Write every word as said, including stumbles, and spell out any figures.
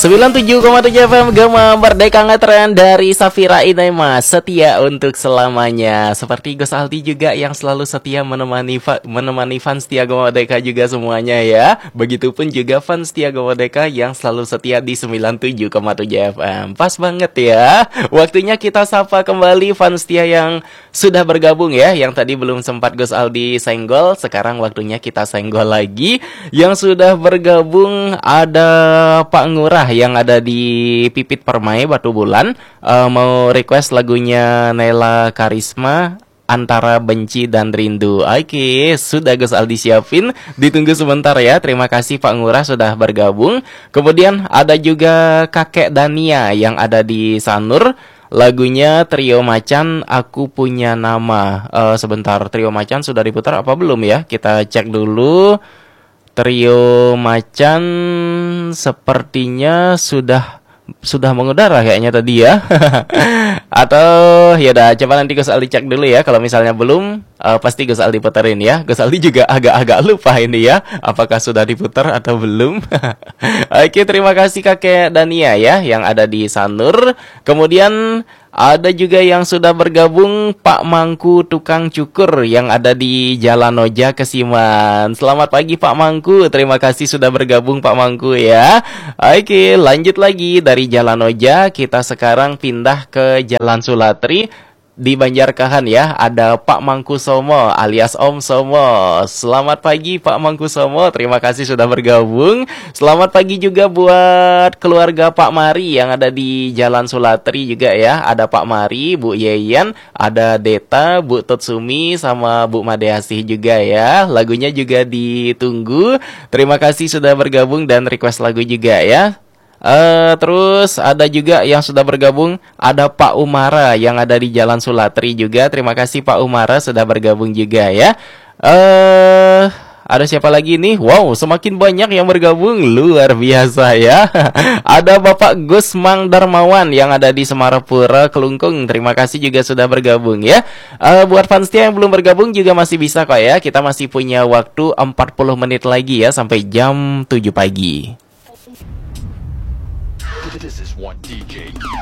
sembilan puluh tujuh koma tujuh F M Gema Merdeka Ngetren dari Safira Inaima, setia untuk selamanya. Seperti Gus Aldi juga yang selalu setia menemani fa- menemani fans setia Gema Merdeka juga semuanya ya. Begitupun juga fans setia Gema Merdeka yang selalu setia di sembilan puluh tujuh koma tujuh F M. Pas banget ya. Waktunya kita sapa kembali fans setia yang sudah bergabung ya. Yang tadi belum sempat Gus Aldi senggol, sekarang waktunya kita senggol lagi. Yang sudah bergabung ada Pak Ngurah yang ada di Pipit Permai Batu Bulan, uh, mau request lagunya Nela Karisma, Antara Benci dan Rindu. Oke, sudah Gus Aldi siapin. Ditunggu sebentar ya. Terima kasih Pak Ngurah sudah bergabung. Kemudian ada juga Kakek Dania yang ada di Sanur. Lagunya Trio Macan, Aku Punya Nama. Uh, sebentar, Trio Macan sudah diputar apa belum ya? Kita cek dulu. Trio Macan sepertinya sudah sudah mengudara kayaknya tadi ya. Atau ya udah, coba nanti Gus Aldi cek dulu ya. Kalau misalnya belum, uh, pasti Gus Aldi puterin ya. Gus Aldi juga agak-agak lupa ini ya, apakah sudah diputar atau belum. Oke, terima kasih Kakek Dania ya yang ada di Sanur. Kemudian ada juga yang sudah bergabung, Pak Mangku Tukang Cukur yang ada di Jalan Oja Kesiman. Selamat pagi Pak Mangku, terima kasih sudah bergabung Pak Mangku ya. Oke, lanjut lagi dari Jalan Oja, kita sekarang pindah ke Jalan Sulatri. Di Banjarkahan ya, ada Pak Mangku Somo alias Om Somo. Selamat pagi Pak Mangku Somo, terima kasih sudah bergabung. Selamat pagi juga buat keluarga Pak Mari yang ada di Jalan Sulatri juga ya. Ada Pak Mari, Bu Yeyen, ada Deta, Bu Tutsumi, sama Bu Madeasih juga ya. Lagunya juga ditunggu. Terima kasih sudah bergabung dan request lagu juga ya. Uh, terus ada juga yang sudah bergabung, ada Pak Umara yang ada di Jalan Sulatri juga. Terima kasih Pak Umara sudah bergabung juga ya. Uh, ada siapa lagi nih? Wow, semakin banyak yang bergabung, luar biasa ya. Ada Bapak Gus Mang Darmawan yang ada di Semarapura Kelungkung. Terima kasih juga sudah bergabung ya. Uh, buat fans setia yang belum bergabung juga masih bisa kok ya. Kita masih punya waktu empat puluh menit lagi ya sampai jam tujuh pagi. This is one D J